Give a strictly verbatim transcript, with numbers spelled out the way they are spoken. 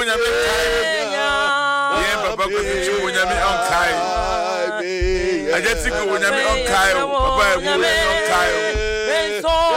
nyame kai. Ye papa ko ti wo nyame on kai. Ajeti ko wo nyame on kai. Papa e wo nyame on kai.